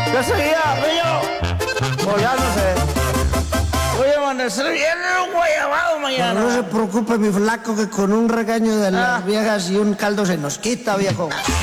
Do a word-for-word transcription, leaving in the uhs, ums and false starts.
¿Qué seguía, pillo? Pues ya no sé. Voy a amanecer bien un guayabado mañana. No, no se preocupe, mi flaco, que con un regaño de las Ah. viejas y un caldo se nos quita, viejo.